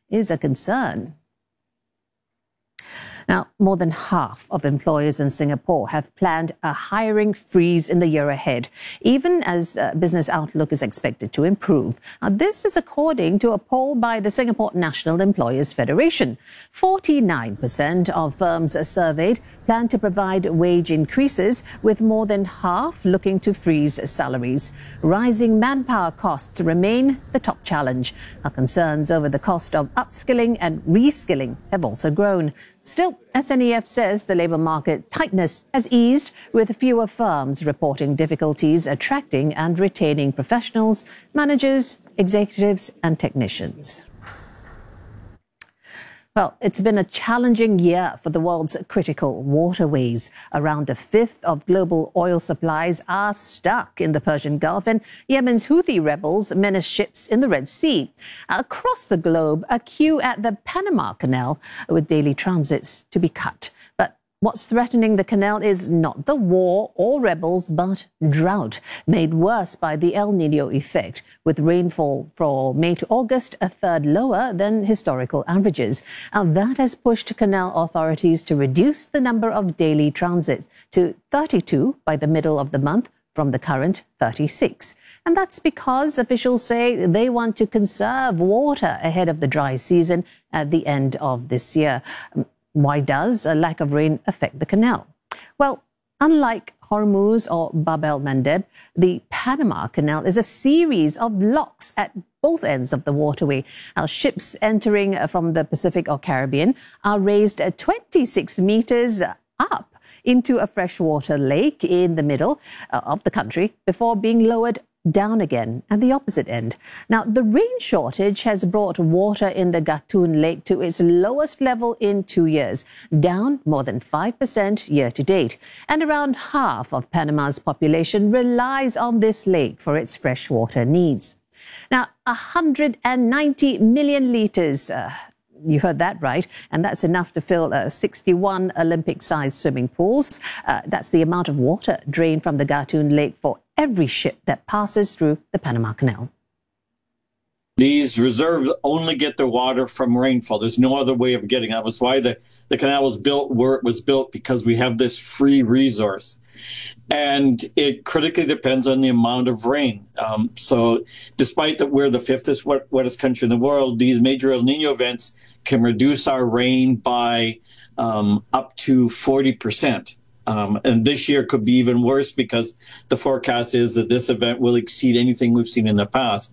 is a concern. Now, more than half of employers in Singapore have planned a hiring freeze in the year ahead, even as business outlook is expected to improve. Now, this is according to a poll by the Singapore National Employers Federation. 49% of firms surveyed plan to provide wage increases, with more than half looking to freeze salaries. Rising manpower costs remain the top challenge. Our concerns over the cost of upskilling and reskilling have also grown. Still, SNEF says the labour market tightness has eased, with fewer firms reporting difficulties attracting and retaining professionals, managers, executives and technicians. Well, it's been a challenging year for the world's critical waterways. Around a fifth of global oil supplies are stuck in the Persian Gulf, and Yemen's Houthi rebels menace ships in the Red Sea. Across the globe, a queue at the Panama Canal with daily transits to be cut. But what's threatening the canal is not the war or rebels, but drought, made worse by the El Niño effect, with rainfall for May to August a third lower than historical averages. And that has pushed canal authorities to reduce the number of daily transits to 32 by the middle of the month, from the current 36. And that's because officials say they want to conserve water ahead of the dry season at the end of this year. Why does a lack of rain affect the canal? Well, unlike Hormuz or Bab el-Mandeb, the Panama Canal is a series of locks at both ends of the waterway. Now, ships entering from the Pacific or Caribbean are raised 26 meters up into a freshwater lake in the middle of the country before being lowered down again at the opposite end. Now, the rain shortage has brought water in the Gatun Lake to its lowest level in 2 years, down more than 5% year to date. And around half of Panama's population relies on this lake for its freshwater needs. Now, 190 million litres, you heard that right, and that's enough to fill 61 Olympic-sized swimming pools. That's the amount of water drained from the Gatun Lake for every ship that passes through the Panama Canal. These reserves only get their water from rainfall. There's no other way of getting it. That was why the canal was built where it was built, because we have this free resource. And it critically depends on the amount of rain. So despite that we're the fifth wettest country in the world, these major El Nino events can reduce our rain by up to 40%. And this year could be even worse, because the forecast is that this event will exceed anything we've seen in the past.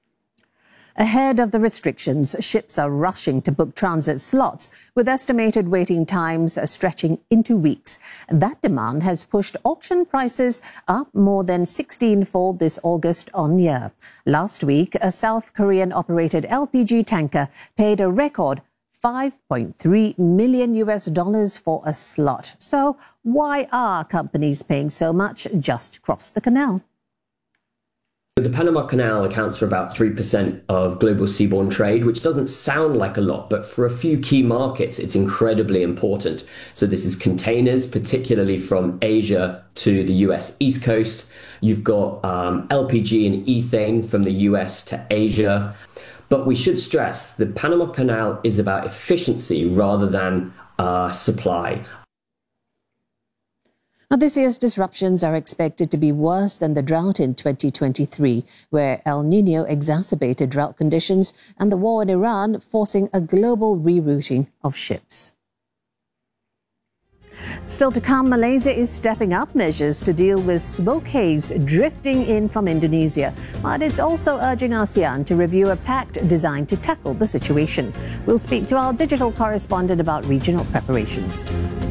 Ahead of the restrictions, ships are rushing to book transit slots, with estimated waiting times stretching into weeks. That demand has pushed auction prices up more than 16-fold this August on year. Last week, a South Korean-operated LPG tanker paid a record $5.3 million for a slot. So why are companies paying so much just across the canal? The Panama Canal accounts for about 3% of global seaborne trade, which doesn't sound like a lot, but for a few key markets, it's incredibly important. So this is containers, particularly from Asia to the US East Coast. You've got LPG and ethane from the US to Asia. But we should stress the Panama Canal is about efficiency rather than supply. Now, this year's disruptions are expected to be worse than the drought in 2023, where El Niño exacerbated drought conditions and the war in Iran forcing a global rerouting of ships. Still to come, Malaysia is stepping up measures to deal with smoke haze drifting in from Indonesia. But it's also urging ASEAN to review a pact designed to tackle the situation. We'll speak to our digital correspondent about regional preparations.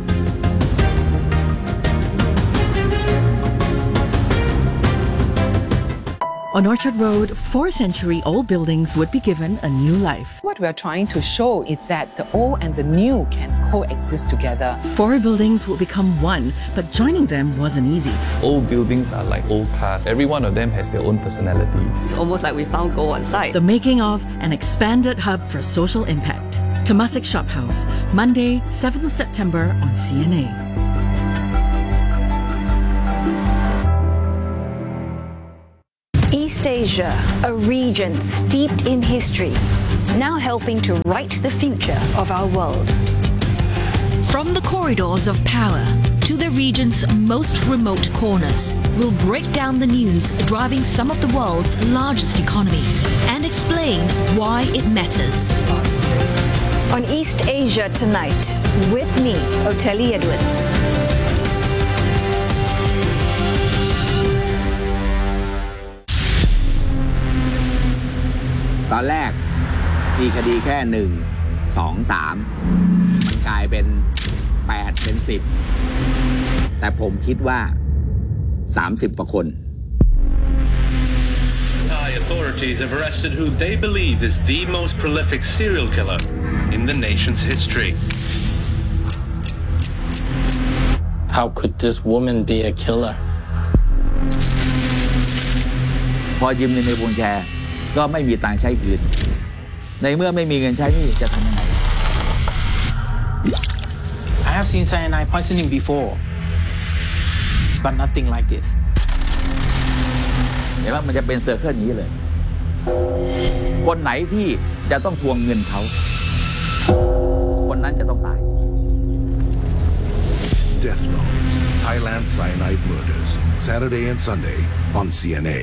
On Orchard Road, 4-century-old buildings would be given a new life. What we are trying to show is that the old and the new can coexist together. 4 buildings would become one, but joining them wasn't easy. Old buildings are like old cars. Every one of them has their own personality. It's almost like we found gold on site. The making of an expanded hub for social impact. Temasek Shop House, Monday, 7th September on CNA. East Asia, a region steeped in history, now helping to write the future of our world. From the corridors of power to the region's most remote corners, we'll break down the news driving some of the world's largest economies and explain why it matters. On East Asia Tonight, with me, Oteli Edwards. ตอนแรกมีคดีแค่1 2 3มันกลายเป็น8เป็น10แต่ผมคิดว่า30กว่าคน Thai authorities have arrested who they believe is the most prolific serial killer in the nation's history. How could this woman be a killer? พอยืมเงินในวงแชร์ก็ไม่มีตังค์ใช้คืนในเมื่อไม่มีเงินใช้นี่จะทำยังไง I have seen cyanide poisoning before, but nothing like this. เห็นว่ามันจะเป็นเซอร์เคิลนี้เลยคนไหนที่จะต้องทวงเงินเขาคนนั้นจะต้องตาย Death Loans, Thailand Cyanide Murders, Saturday and Sunday on CNA.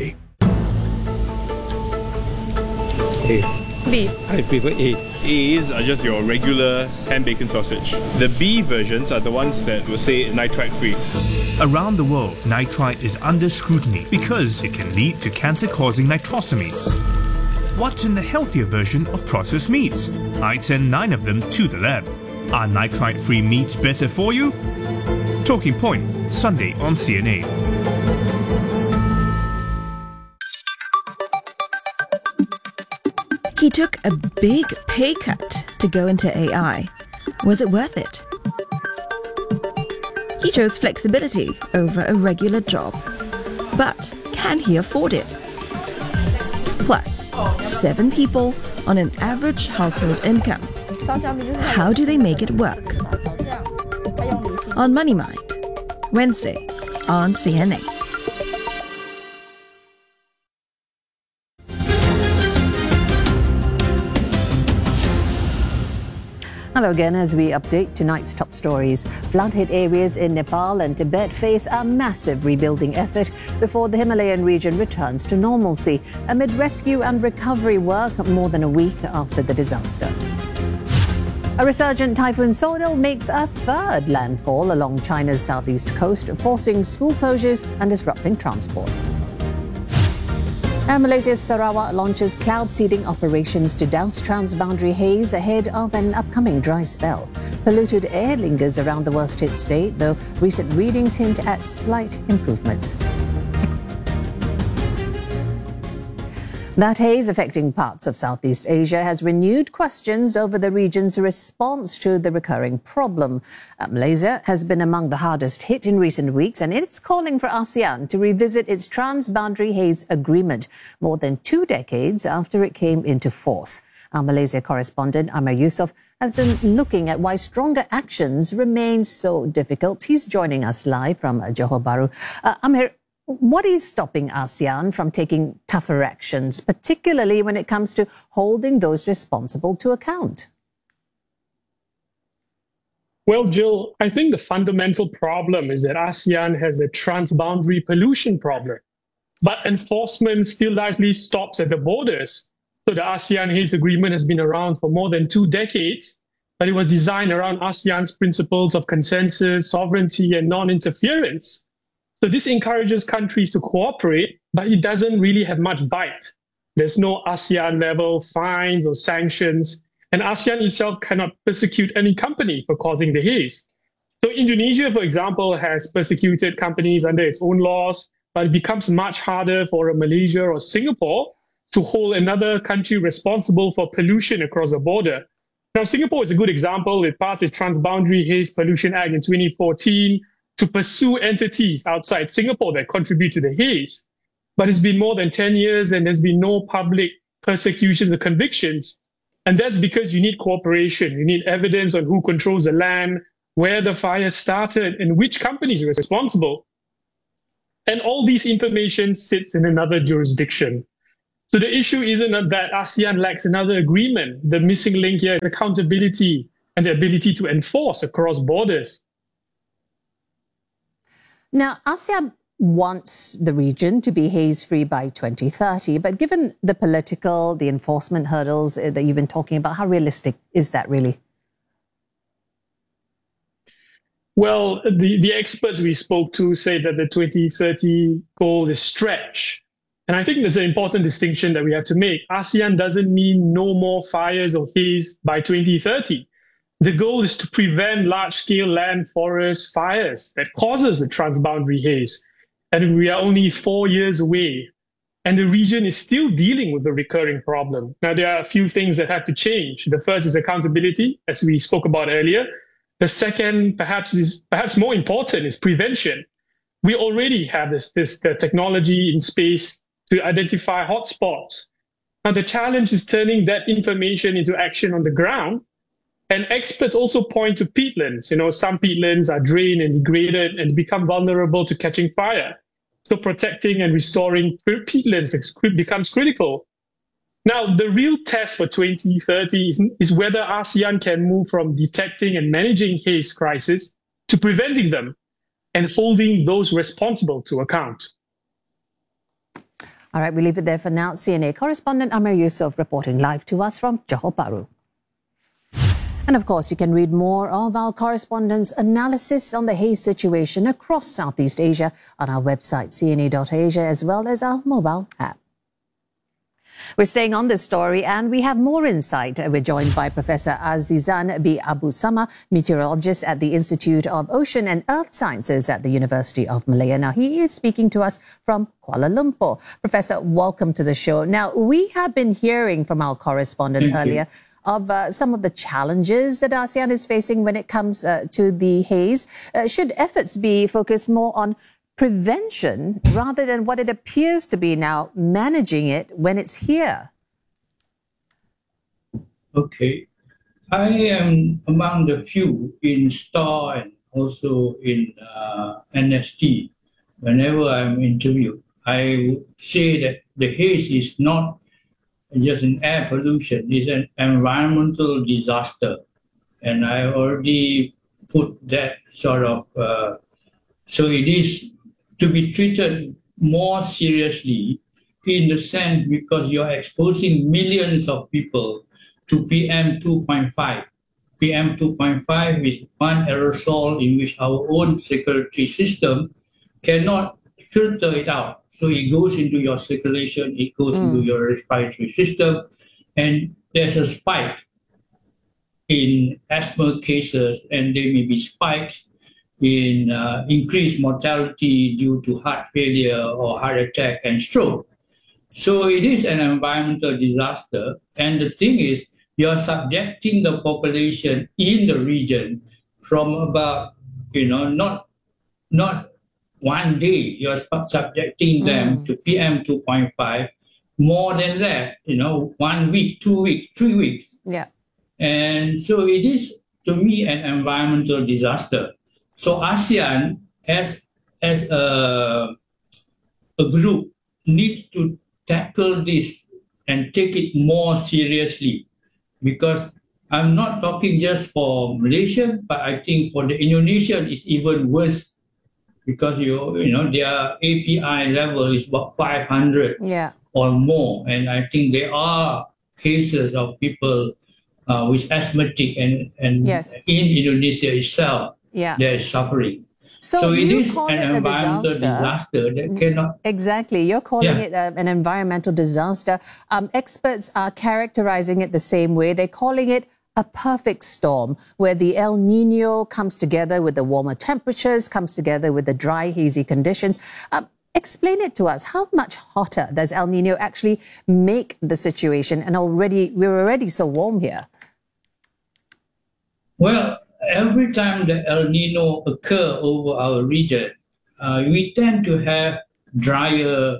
B. I prefer A. A's are just your regular ham bacon sausage. The B versions are the ones that will say nitrite free. Around the world, nitrite is under scrutiny because it can lead to cancer-causing nitrosamines. What's in the healthier version of processed meats? I'd send 9 of them to the lab. Are nitrite-free meats better for you? Talking Point, Sunday on CNA. He took a big pay cut to go into AI. Was it worth it? He chose flexibility over a regular job. But can he afford it? Plus, 7 people on an average household income. How do they make it work? On Money Mind, Wednesday on CNA. Hello again as we update tonight's top stories. Flood-hit areas in Nepal and Tibet face a massive rebuilding effort before the Himalayan region returns to normalcy amid rescue and recovery work more than a week after the disaster. A resurgent Typhoon Sodal makes a third landfall along China's southeast coast, forcing school closures and disrupting transport. And Malaysia's Sarawak launches cloud seeding operations to douse transboundary haze ahead of an upcoming dry spell. Polluted air lingers around the worst-hit state, though recent readings hint at slight improvements. That haze affecting parts of Southeast Asia has renewed questions over the region's response to the recurring problem. Malaysia has been among the hardest hit in recent weeks, and it's calling for ASEAN to revisit its transboundary haze agreement more than 2 decades after it came into force. Our Malaysia correspondent Amir Yusof has been looking at why stronger actions remain so difficult. He's joining us live from Johor Bahru. Amir, what is stopping ASEAN from taking tougher actions, particularly when it comes to holding those responsible to account? Well, Jill, I think the fundamental problem is that ASEAN has a transboundary pollution problem, but enforcement still largely stops at the borders. So the ASEAN Haze Agreement has been around for more than 2 decades, but it was designed around ASEAN's principles of consensus, sovereignty, and non-interference. So this encourages countries to cooperate, but it doesn't really have much bite. There's no ASEAN-level fines or sanctions, and ASEAN itself cannot persecute any company for causing the haze. So Indonesia, for example, has persecuted companies under its own laws, but it becomes much harder for a Malaysia or Singapore to hold another country responsible for pollution across the border. Now, Singapore is a good example. It passed its Transboundary Haze Pollution Act in 2014 to pursue entities outside Singapore that contribute to the haze. But it's been more than 10 years and there's been no public persecutions or convictions. And that's because you need cooperation. You need evidence on who controls the land, where the fire started, and which companies are responsible. And all these information sits in another jurisdiction. So the issue isn't that ASEAN lacks another agreement. The missing link here is accountability and the ability to enforce across borders. Now, ASEAN wants the region to be haze-free by 2030, but given the political, the enforcement hurdles that you've been talking about, how realistic is that really? Well, the experts we spoke to say that the 2030 goal is stretch. And I think there's an important distinction that we have to make. ASEAN doesn't mean no more fires or haze by 2030. The goal is to prevent large-scale land forest fires that causes the transboundary haze. And we are only 4 years away. And the region is still dealing with the recurring problem. Now, there are a few things that have to change. The first is accountability, as we spoke about earlier. The second, perhaps more important, is prevention. We already have the technology in space to identify hotspots. Now, the challenge is turning that information into action on the ground. And experts also point to peatlands. Some peatlands are drained and degraded and become vulnerable to catching fire. So protecting and restoring peatlands becomes critical. Now, the real test for 2030 is whether ASEAN can move from detecting and managing haze crisis to preventing them and holding those responsible to account. All right, we leave it there for now. CNA correspondent Amir Yusuf reporting live to us from Johor Bahru. And of course, you can read more of our correspondents' analysis on the haze situation across Southeast Asia on our website, cna.asia, as well as our mobile app. We're staying on this story and we have more insight. We're joined by Professor Azizan B. Abu Sama, meteorologist at the Institute of Ocean and Earth Sciences at the University of Malaya. Now, he is speaking to us from Kuala Lumpur. Professor, welcome to the show. Now, we have been hearing from our correspondent earlier of some of the challenges that ASEAN is facing when it comes to the haze. Should efforts be focused more on prevention rather than what it appears to be now, managing it when it's here? Okay. I am among the few in STAR and also in NST. Whenever I'm interviewed, I would say that the haze is not just an air pollution, it's an environmental disaster. And I already put that sort of, so it is to be treated more seriously in the sense because you're exposing millions of people to PM 2.5. PM 2.5 is one aerosol in which our own circulatory system cannot filter it out. So it goes into your circulation, it goes into your respiratory system, and there's a spike in asthma cases, and there may be spikes in increased mortality due to heart failure or heart attack and stroke. So it is an environmental disaster. And the thing is, you're subjecting the population in the region from about, not one day, you're subjecting them to PM 2.5. More than that, 1 week, 2 weeks, 3 weeks. Yeah. And so it is, to me, an environmental disaster. So ASEAN, as a group, needs to tackle this and take it more seriously. Because I'm not talking just for Malaysia, but I think for the Indonesian, it's even worse. Because their API level is about 500 or more. And I think there are cases of people with asthmatic and in Indonesia itself. They're suffering. So it is an environmental disaster that cannot... Exactly. You're calling it an environmental disaster. Experts are characterizing it the same way. They're calling it a perfect storm, where the El Nino comes together with the warmer temperatures, comes together with the dry, hazy conditions. Explain it to us. How much hotter does El Nino actually make the situation? And we're already so warm here. Well, every time the El Nino occur over our region, we tend to have drier,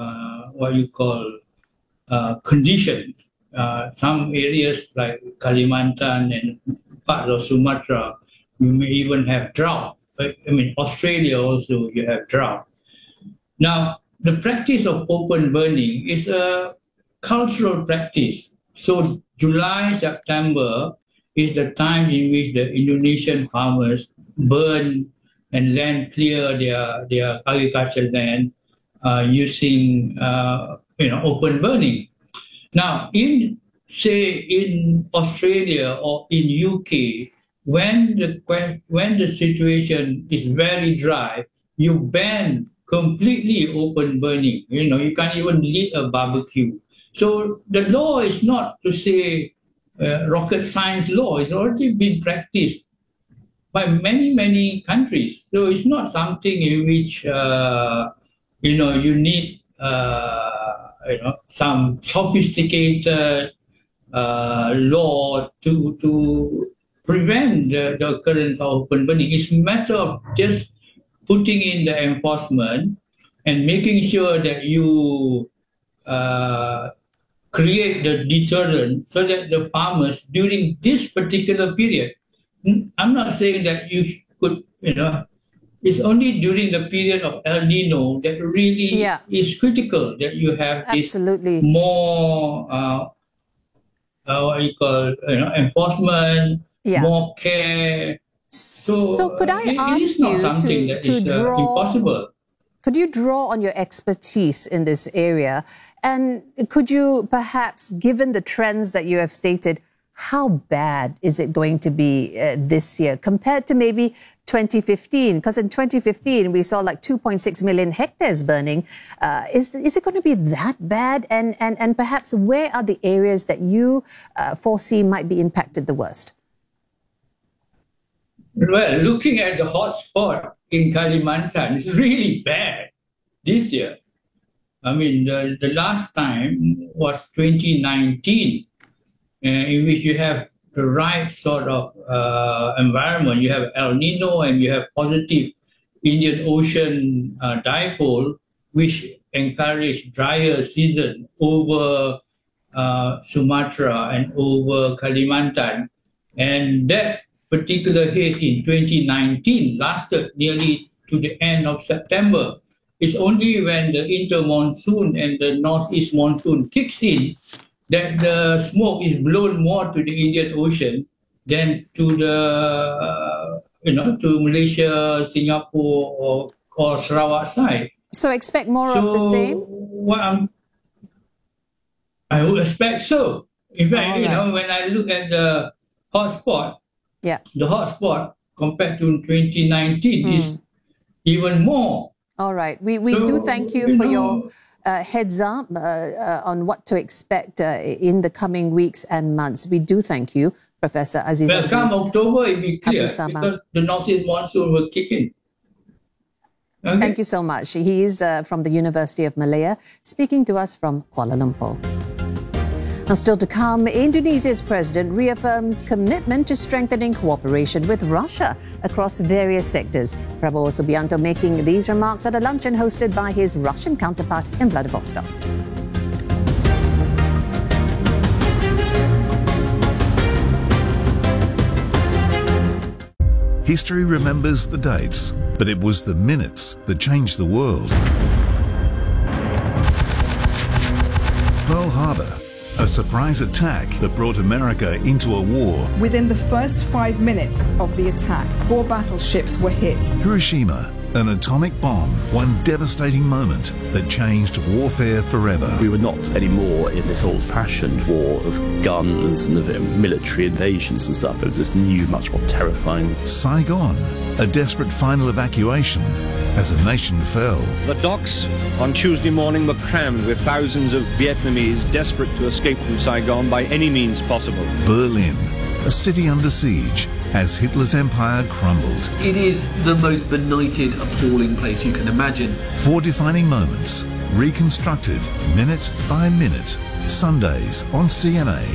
conditions. Some areas like Kalimantan and parts of Sumatra, you may even have drought. Australia also, you have drought. Now, the practice of open burning is a cultural practice. So July, September is the time in which the Indonesian farmers burn and land clear their agricultural land using open burning. Now, in Australia or in UK, when the situation is very dry, you ban completely open burning. You can't even lit a barbecue. So the law is not to say rocket science law. It's already been practiced by many countries. So it's not something in which you need some sophisticated law to prevent the occurrence of open burning. It's a matter of just putting in the enforcement and making sure that you create the deterrent so that the farmers during this particular period, I'm not saying that you could, it's only during the period of El Nino that really is critical that you have this more, enforcement, more care. So could I ask you to draw, impossible. Could you draw on your expertise in this area? And could you perhaps, given the trends that you have stated, how bad is it going to be this year compared to maybe 2015? Because in 2015, we saw like 2.6 million hectares burning. Is it going to be that bad? And perhaps where are the areas that you foresee might be impacted the worst? Well, looking at the hot spot in Kalimantan, it's really bad this year. I mean, the last time was 2019, in which you have the right sort of environment. You have El Nino and you have positive Indian Ocean dipole, which encourage drier season over Sumatra and over Kalimantan. And that particular haze in 2019 lasted nearly to the end of September. It's only when the inter-monsoon and the northeast monsoon kicks in that the smoke is blown more to the Indian Ocean than to the, to Malaysia, Singapore, or Sarawak side. So expect more of the same? I would expect so. In fact, when I look at the hotspot, the hotspot compared to 2019 is even more. All right. We do thank you for your heads up on what to expect in the coming weeks and months. We do thank you, Professor Aziz. Well, come October, it will be clear because the northeast monsoon will kick in. Okay. Thank you so much. He is from the University of Malaya, speaking to us from Kuala Lumpur. Now, still to come, Indonesia's president reaffirms commitment to strengthening cooperation with Russia across various sectors. Prabowo Subianto making these remarks at a luncheon hosted by his Russian counterpart in Vladivostok. History remembers the dates, but it was the minutes that changed the world. Pearl Harbor, a surprise attack that brought America into a war. Within the first 5 minutes of the attack, 4 battleships were hit. Hiroshima, an atomic bomb, one devastating moment that changed warfare forever. We were not anymore in this old-fashioned war of guns and of military invasions and stuff. It was this new, much more terrifying. Saigon, a desperate final evacuation as a nation fell. The docks on Tuesday morning were crammed with thousands of Vietnamese desperate to escape from Saigon by any means possible. Berlin, a city under siege as Hitler's empire crumbled. It is the most benighted, appalling place you can imagine. 4 defining moments, reconstructed minute by minute. Sundays on CNA.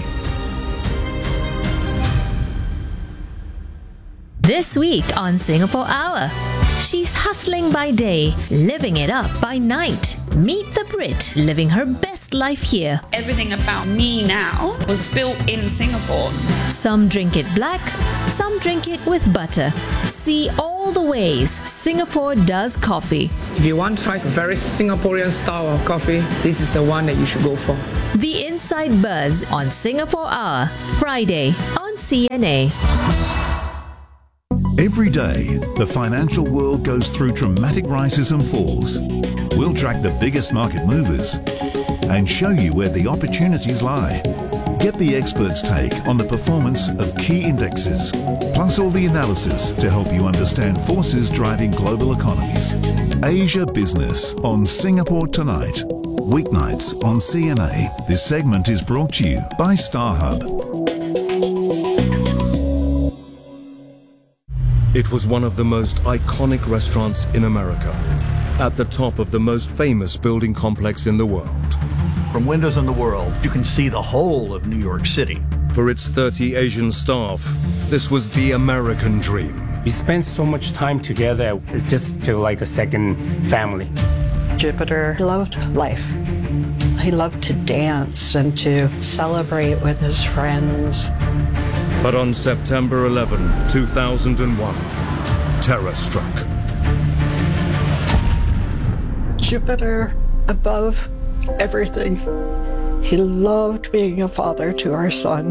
This week on Singapore Hour, she's hustling by day, living it up by night. Meet the Brit living her best life here. Everything about me now was built in Singapore. Some drink it black, some drink it with butter. See all the ways Singapore does coffee. If you want to try a very Singaporean style of coffee, this is the one that you should go for. The Inside Buzz on Singapore Hour, Friday on CNA. Every day, the financial world goes through dramatic rises and falls. We'll track the biggest market movers and show you where the opportunities lie. Get the experts' take on the performance of key indexes, plus all the analysis to help you understand forces driving global economies. Asia Business on Singapore Tonight. Weeknights on CNA. This segment is brought to you by StarHub. It was one of the most iconic restaurants in America, at the top of the most famous building complex in the world. From windows in the world, you can see the whole of New York City. For its 30 Asian staff, this was the American dream. We spent so much time together, it just felt like a second family. Jupiter loved life. He loved to dance and to celebrate with his friends. But on September 11, 2001, terror struck. Jupiter above everything. He loved being a father to our son.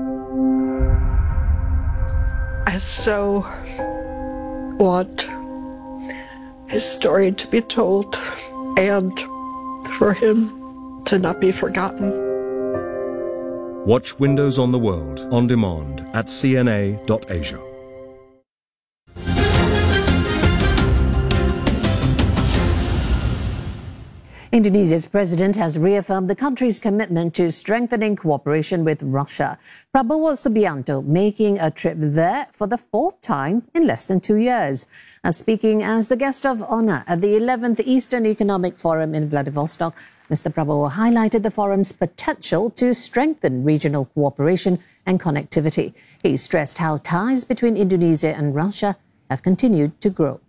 I so want his story to be told and for him to not be forgotten. Watch Windows on the World on demand at cna.asia. Indonesia's president has reaffirmed the country's commitment to strengthening cooperation with Russia. Prabowo Subianto making a trip there for the fourth time in less than 2 years. Speaking as the guest of honor at the 11th Eastern Economic Forum in Vladivostok, Mr. Prabowo highlighted the forum's potential to strengthen regional cooperation and connectivity. He stressed how ties between Indonesia and Russia have continued to grow.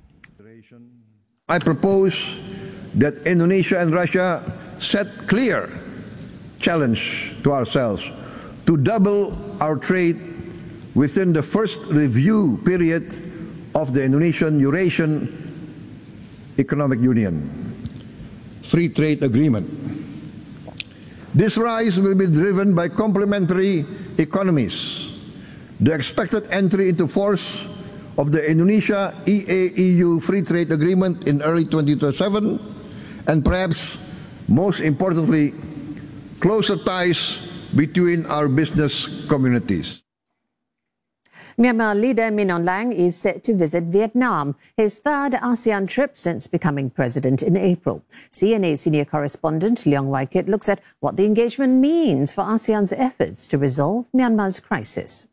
I propose that Indonesia and Russia set clear challenge to ourselves to double our trade within the first review period of the Indonesian-Eurasian Economic Union Free Trade Agreement. This rise will be driven by complementary economies. The expected entry into force of the Indonesia-EU Free Trade Agreement in early 2027, and perhaps most importantly, closer ties between our business communities. Myanmar leader Min Aung Hlaing is set to visit Vietnam, his third ASEAN trip since becoming president in April. CNA senior correspondent Leong Wai Kit looks at what the engagement means for ASEAN's efforts to resolve Myanmar's crisis.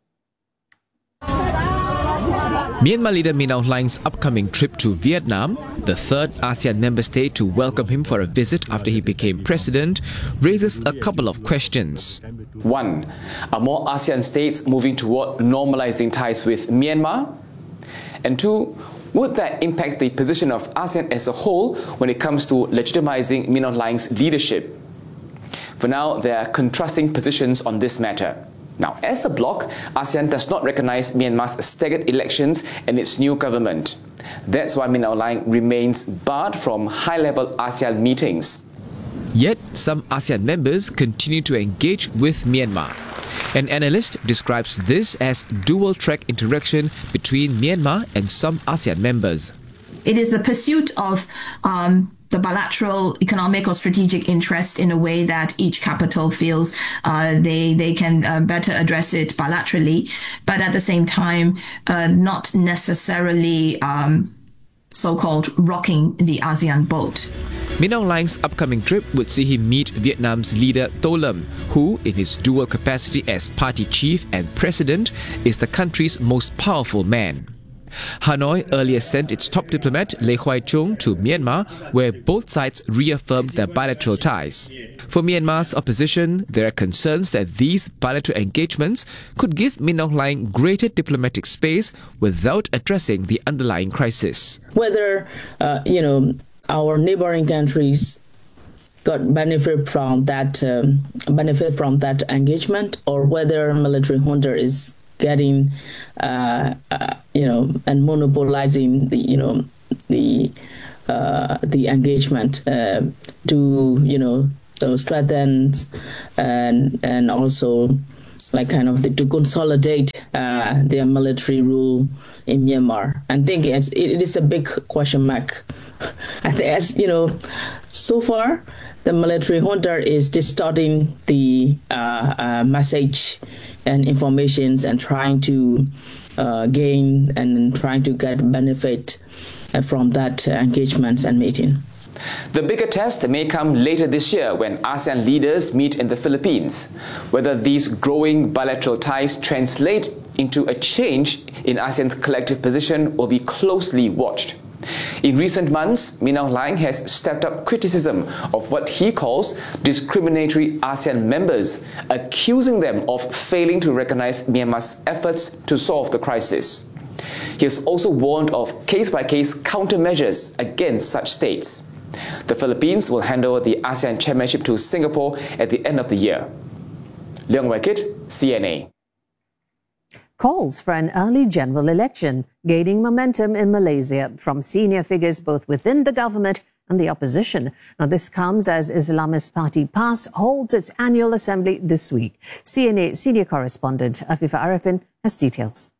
Myanmar leader Min Aung Hlaing's upcoming trip to Vietnam, the third ASEAN member state to welcome him for a visit after he became president, raises a couple of questions. One, are more ASEAN states moving toward normalizing ties with Myanmar? And two, would that impact the position of ASEAN as a whole when it comes to legitimizing Min Aung Hlaing's leadership? For now, there are contrasting positions on this matter. Now, as a bloc, ASEAN does not recognize Myanmar's staggered elections and its new government. That's why Min Aung Hlaing remains barred from high-level ASEAN meetings. Yet, some ASEAN members continue to engage with Myanmar. An analyst describes this as dual-track interaction between Myanmar and some ASEAN members. It is the pursuit of the bilateral economic or strategic interest in a way that each capital feels they can better address it bilaterally, but at the same time, not necessarily so-called rocking the ASEAN boat. Min Aung Hlaing's upcoming trip would see him meet Vietnam's leader To Lâm, who, in his dual capacity as party chief and president, is the country's most powerful man. Hanoi earlier sent its top diplomat Lê Hoài Trung to Myanmar, where both sides reaffirmed their bilateral ties. For Myanmar's opposition, there are concerns that these bilateral engagements could give Min Aung Hlaing greater diplomatic space without addressing the underlying crisis. Whether, our neighboring countries got benefit from that engagement, or whether military junta is getting, and monopolizing the engagement to strengthen and also to consolidate their military rule in Myanmar. I think it is a big question mark. I think, as you know, so far the military junta is distorting the message and informations and trying to gain and trying to get benefit from that engagements and meeting. The bigger test may come later this year when ASEAN leaders meet in the Philippines. Whether these growing bilateral ties translate into a change in ASEAN's collective position will be closely watched. In recent months, Min Aung Hlaing has stepped up criticism of what he calls discriminatory ASEAN members, accusing them of failing to recognize Myanmar's efforts to solve the crisis. He has also warned of case-by-case countermeasures against such states. The Philippines will hand over the ASEAN chairmanship to Singapore at the end of the year. Leong Wai Kit, CNA. Calls for an early general election gaining momentum in Malaysia from senior figures both within the government and the opposition. Now, this comes as Islamist party PAS holds its annual assembly this week. CNA senior correspondent Afifa Arifin has details.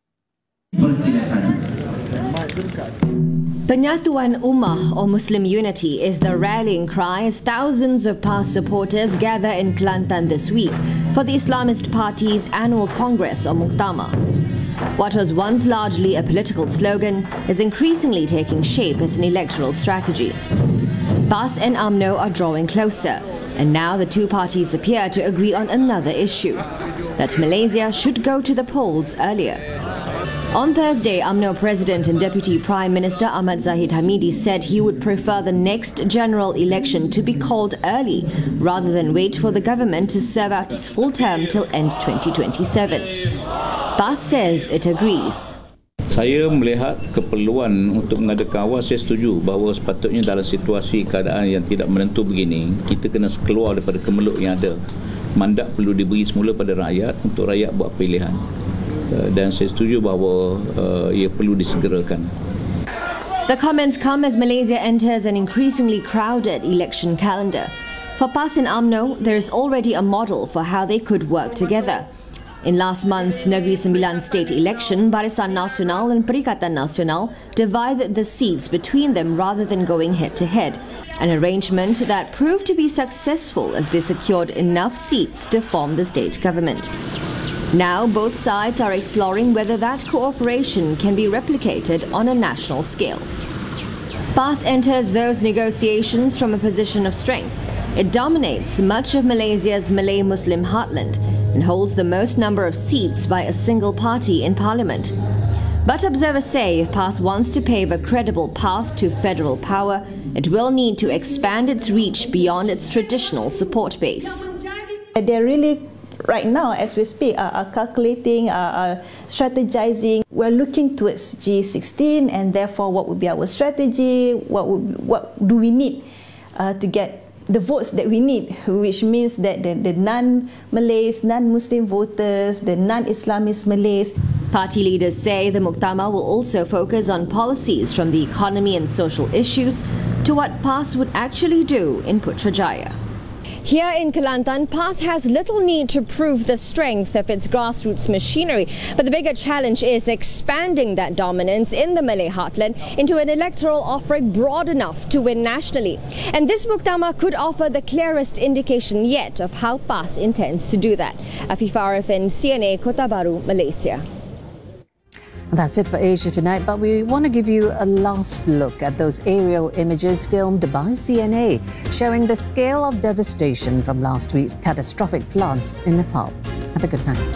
Penyatuan Ummah or Muslim Unity is the rallying cry as thousands of PAS supporters gather in Kelantan this week for the Islamist party's annual Congress or Muktamar. What was once largely a political slogan is increasingly taking shape as an electoral strategy. PAS and UMNO are drawing closer, and now the two parties appear to agree on another issue, that Malaysia should go to the polls earlier. On Thursday, UMNO President and Deputy Prime Minister Ahmad Zahid Hamidi said he would prefer the next general election to be called early rather than wait for the government to serve out its full term till end 2027. PAS says it agrees. Saya melihat keperluan untuk mengadakan awal. Saya setuju bahawa sepatutnya dalam situasi keadaan yang tidak menentu begini, kita kena keluar daripada kemeluk yang ada. Mandat perlu diberi semula pada rakyat untuk rakyat buat pilihan. Dan saya setuju bahawa ia perlu disegerakan. The comments come as Malaysia enters an increasingly crowded election calendar. For PAS and UMNO, there is already a model for how they could work together. In last month's Negeri Sembilan state election, Barisan Nasional and Perikatan Nasional divided the seats between them rather than going head-to-head, an arrangement that proved to be successful as they secured enough seats to form the state government. Now, both sides are exploring whether that cooperation can be replicated on a national scale. PAS enters those negotiations from a position of strength. It dominates much of Malaysia's Malay Muslim heartland and holds the most number of seats by a single party in parliament. But observers say if PAS wants to pave a credible path to federal power, it will need to expand its reach beyond its traditional support base. They're really right now, as we speak, are calculating, strategizing. We're looking towards G16, and therefore, what would be our strategy? What do we need to get the votes that we need? Which means that the non-Malays, non-Muslim voters, the non-Islamist Malays. Party leaders say the Muktamar will also focus on policies from the economy and social issues to what PAS would actually do in Putrajaya. Here in Kelantan, PAS has little need to prove the strength of its grassroots machinery, but the bigger challenge is expanding that dominance in the Malay heartland into an electoral offering broad enough to win nationally. And this Muktamar could offer the clearest indication yet of how PAS intends to do that. Afifa Arifin, CNA, Kota Baru, Malaysia. That's it for Asia Tonight, but we want to give you a last look at those aerial images filmed by CNA, showing the scale of devastation from last week's catastrophic floods in Nepal. Have a good night.